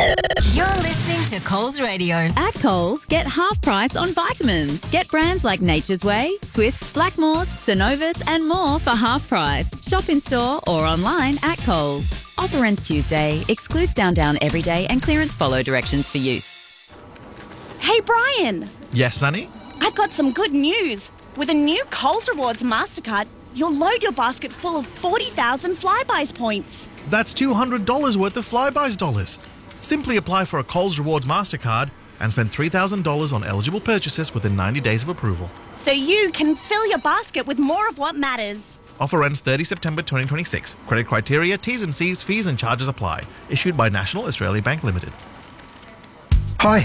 You're listening to Coles Radio. At Coles, get half price on vitamins. Get brands like Nature's Way, Swiss, Blackmores, Synovus and more for half price. Shop in store or online at Coles. Offer ends Tuesday. Excludes Down Everyday and clearance follow directions for use. Hey, Brian. Yes, Sunny? I've got some good news. With a new Coles Rewards MasterCard, you'll load your basket full of 40,000 Flybuys points. That's $200 worth of Flybuys dollars. Simply apply for a Coles Rewards MasterCard and spend $3,000 on eligible purchases within 90 days of approval. So you can fill your basket with more of what matters. Offer ends 30 September 2026. Credit criteria, T's and C's, fees and charges apply. Issued by National Australia Bank Limited.